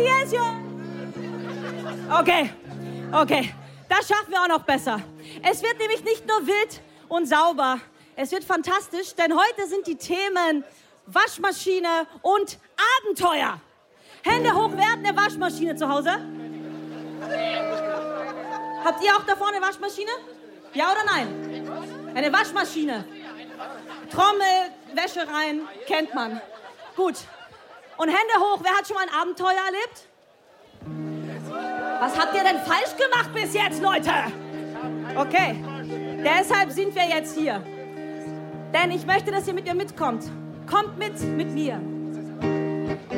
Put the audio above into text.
Silencio! Okay. Das schaffen wir auch noch besser. Es wird nämlich nicht nur wild und sauber. Es wird fantastisch, denn heute sind die Themen Waschmaschine und Abenteuer. Hände hoch, wer hat eine Waschmaschine zu Hause? Habt ihr auch da vorne eine Waschmaschine? Ja oder nein? Eine Waschmaschine. Trommel, Wäsche rein, kennt man. Gut. Und Hände hoch, wer hat schon mal ein Abenteuer erlebt? Was habt ihr denn falsch gemacht bis jetzt, Leute? Okay, deshalb sind wir jetzt hier. Denn ich möchte, dass ihr mit mir mitkommt. Kommt mit mir.